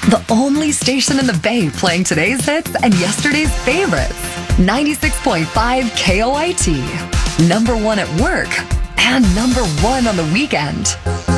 The only station in the Bay playing today's hits and yesterday's favorites. 96.5 KOIT. Number one at work and number one on the weekend.